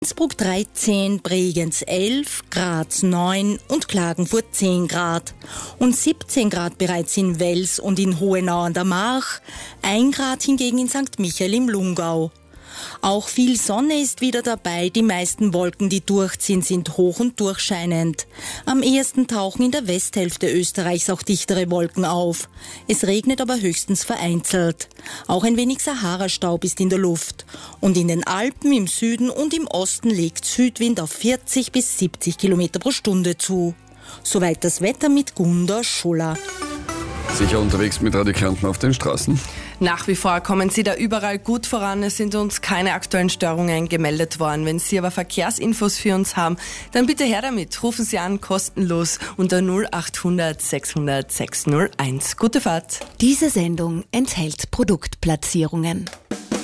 Innsbruck 13, Bregenz 11, Graz 9 und Klagenfurt 10 Grad. Und 17 Grad bereits in Wels und in Hohenau an der March, 1 Grad hingegen in St. Michael im Lungau. Auch viel Sonne ist wieder dabei, die meisten Wolken, die durchziehen, sind hoch und durchscheinend. Am ehesten tauchen in der Westhälfte Österreichs auch dichtere Wolken auf. Es regnet aber höchstens vereinzelt. Auch ein wenig Sahara-Staub ist in der Luft. Und in den Alpen im Süden und im Osten legt Südwind auf 40 bis 70 Kilometer pro Stunde zu. Soweit das Wetter mit Gunda Schuller. Sicher unterwegs mit Radio Kärnten auf den Straßen? Nach wie vor kommen Sie da überall gut voran. Es sind uns keine aktuellen Störungen gemeldet worden. Wenn Sie aber Verkehrsinfos für uns haben, dann bitte her damit. Rufen Sie an, kostenlos unter 0800 600 601. Gute Fahrt. Diese Sendung enthält Produktplatzierungen.